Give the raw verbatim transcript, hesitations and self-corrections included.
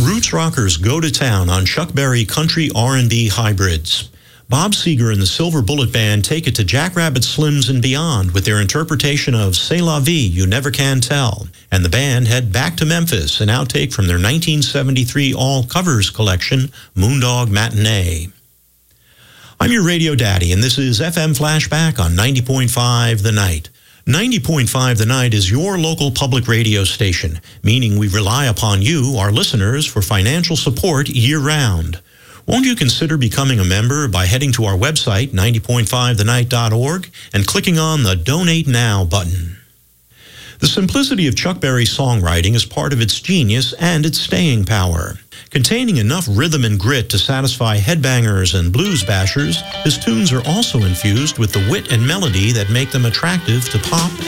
Roots rockers go to town on Chuck Berry country R and B hybrids. Bob Seger and the Silver Bullet Band take it to Jackrabbit Slims and beyond with their interpretation of C'est La Vie, You Never Can Tell. And the band head back to Memphis, an outtake from their nineteen seventy-three All Covers collection, Moondog Matinee. I'm your radio daddy, and this is F M Flashback on ninety point five The Night. ninety point five The Night is your local public radio station, meaning we rely upon you, our listeners, for financial support year-round. Won't you consider becoming a member by heading to our website, ninety point five the night dot org, and clicking on the Donate Now button? The simplicity of Chuck Berry's songwriting is part of its genius and its staying power. Containing enough rhythm and grit to satisfy headbangers and blues bashers, his tunes are also infused with the wit and melody that make them attractive to pop